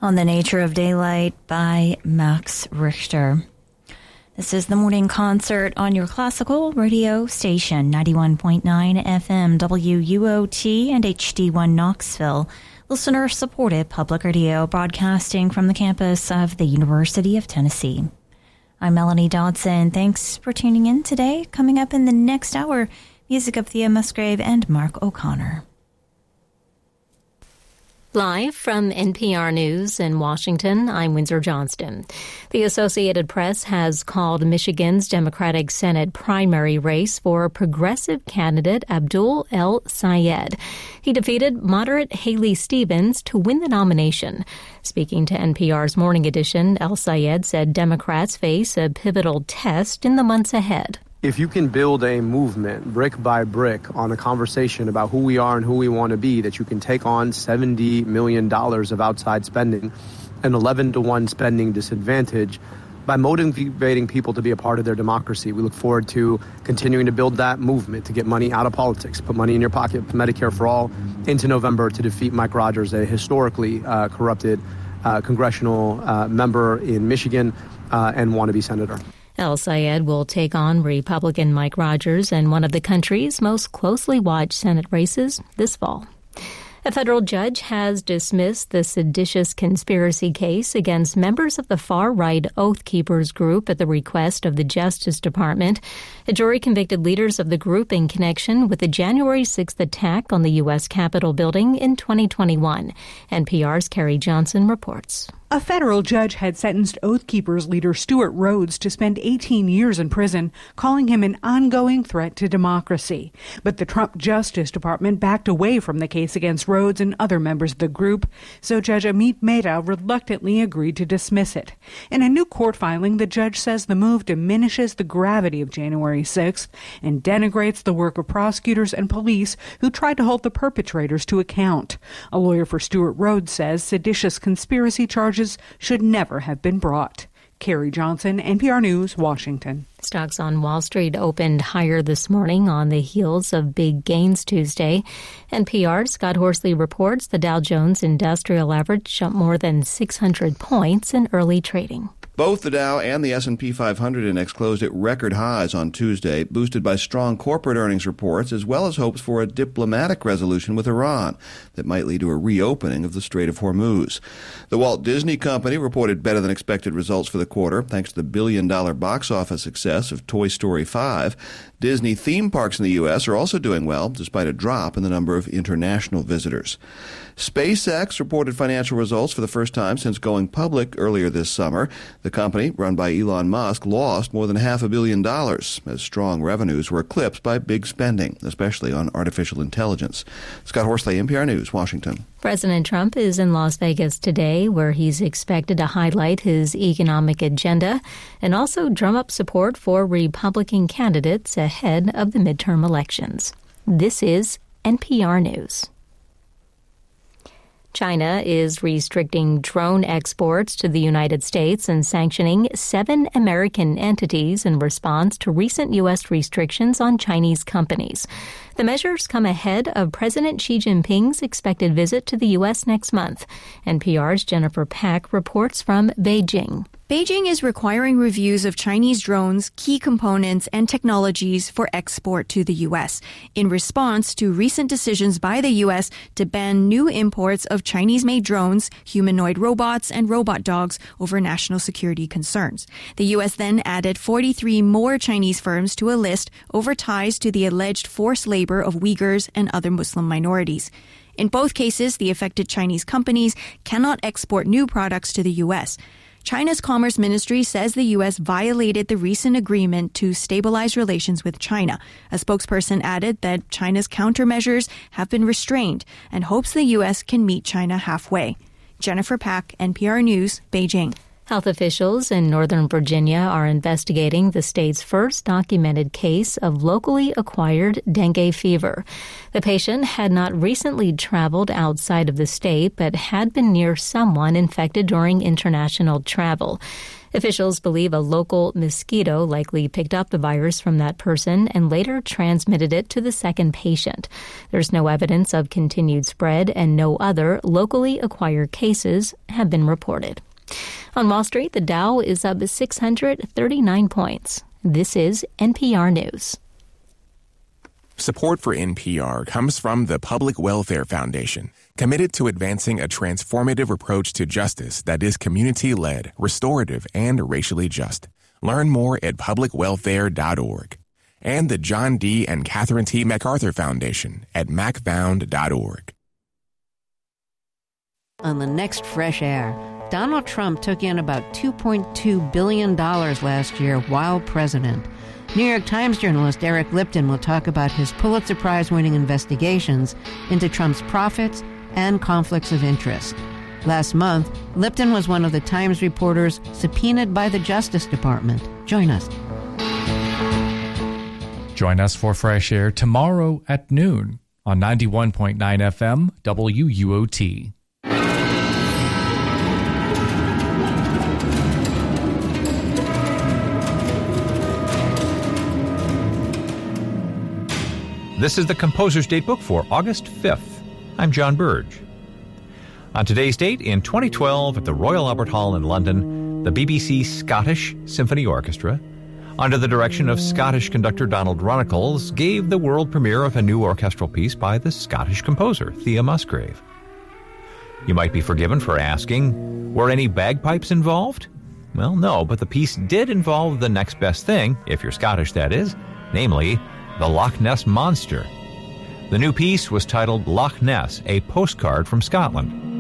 On the Nature of Daylight by Max Richter. This is the morning concert on your classical radio station, 91.9 FM WUOT and HD1 Knoxville. Listener-supported public radio broadcasting from the campus of the University of Tennessee. I'm Melanie Dodson. Thanks for tuning in today. Coming up in the next hour, music of Thea Musgrave and Mark O'Connor. Live from NPR News in Washington, I'm Windsor Johnston. The Associated Press has called Michigan's Democratic Senate primary race for progressive candidate Abdul El-Sayed. He defeated moderate Haley Stevens to win the nomination. Speaking to NPR's Morning Edition, El-Sayed said Democrats face a pivotal test in the months ahead. If you can build a movement brick by brick on a conversation about who we are and who we want to be, that you can take on $70 million of outside spending, an 11-to-1 spending disadvantage, by motivating people to be a part of their democracy. We look forward to continuing to build that movement, to get money out of politics, put money in your pocket, Medicare for all, into November to defeat Mike Rogers, a historically corrupted congressional member in Michigan and wannabe senator. El-Sayed will take on Republican Mike Rogers in one of the country's most closely watched Senate races this fall. A federal judge has dismissed the seditious conspiracy case against members of the far-right Oath Keepers group at the request of the Justice Department. A jury convicted leaders of the group in connection with the January 6th attack on the U.S. Capitol building in 2021. NPR's Carrie Johnson reports. A federal judge had sentenced Oath Keepers leader Stuart Rhodes to spend 18 years in prison, calling him an ongoing threat to democracy. But the Trump Justice Department backed away from the case against Rhodes and other members of the group, so Judge Amit Mehta reluctantly agreed to dismiss it. In a new court filing, the judge says the move diminishes the gravity of January 6th and denigrates the work of prosecutors and police who tried to hold the perpetrators to account. A lawyer for Stuart Rhodes says seditious conspiracy charges should never have been brought. Carrie Johnson, NPR News, Washington. Stocks on Wall Street opened higher this morning on the heels of big gains Tuesday. NPR's Scott Horsley reports the Dow Jones Industrial Average jumped more than 600 points in early trading. Both the Dow and the S&P 500 index closed at record highs on Tuesday, boosted by strong corporate earnings reports as well as hopes for a diplomatic resolution with Iran that might lead to a reopening of the Strait of Hormuz. The Walt Disney Company reported better than expected results for the quarter thanks to the billion-dollar box office success of Toy Story 5. Disney theme parks in the U.S. are also doing well despite a drop in the number of international visitors. SpaceX reported financial results for the first time since going public earlier this summer. The company, run by Elon Musk, lost more than $500 million as strong revenues were eclipsed by big spending, especially on artificial intelligence. Scott Horsley, NPR News, Washington. President Trump is in Las Vegas today, where he's expected to highlight his economic agenda and also drum up support for Republican candidates ahead of the midterm elections. This is NPR News. China is restricting drone exports to the United States and sanctioning 7 American entities in response to recent U.S. restrictions on Chinese companies. The measures come ahead of President Xi Jinping's expected visit to the U.S. next month. NPR's Jennifer Pack reports from Beijing. Beijing is requiring reviews of Chinese drones, key components, and technologies for export to the U.S. in response to recent decisions by the U.S. to ban new imports of Chinese-made drones, humanoid robots, and robot dogs over national security concerns. The U.S. then added 43 more Chinese firms to a list over ties to the alleged forced labor of Uyghurs and other Muslim minorities. In both cases, the affected Chinese companies cannot export new products to the U.S. China's Commerce Ministry says the U.S. violated the recent agreement to stabilize relations with China. A spokesperson added that China's countermeasures have been restrained and hopes the U.S. can meet China halfway. Jennifer Pack, NPR News, Beijing. Health officials in Northern Virginia are investigating the state's first documented case of locally acquired dengue fever. The patient had not recently traveled outside of the state, but had been near someone infected during international travel. Officials believe a local mosquito likely picked up the virus from that person and later transmitted it to the second patient. There's no evidence of continued spread, and no other locally acquired cases have been reported. On Wall Street, the Dow is up 639 points. This is NPR News. Support for NPR comes from the Public Welfare Foundation, committed to advancing a transformative approach to justice that is community-led, restorative, and racially just. Learn more at publicwelfare.org. And the John D. and Catherine T. MacArthur Foundation at macfound.org. On the next Fresh Air, Donald Trump took in about $2.2 billion last year while president. New York Times journalist Eric Lipton will talk about his Pulitzer Prize-winning investigations into Trump's profits and conflicts of interest. Last month, Lipton was one of the Times reporters subpoenaed by the Justice Department. Join us. Join us for Fresh Air tomorrow at noon on 91.9 FM WUOT. This is the Composer's Datebook for August 5th. I'm John Burge. On today's date, in 2012, at the Royal Albert Hall in London, the BBC Scottish Symphony Orchestra, under the direction of Scottish conductor Donald Runnicles, gave the world premiere of a new orchestral piece by the Scottish composer, Thea Musgrave. You might be forgiven for asking, were any bagpipes involved? Well, no, but the piece did involve the next best thing, if you're Scottish that is, namely, the Loch Ness Monster. The new piece was titled Loch Ness, a Postcard from Scotland.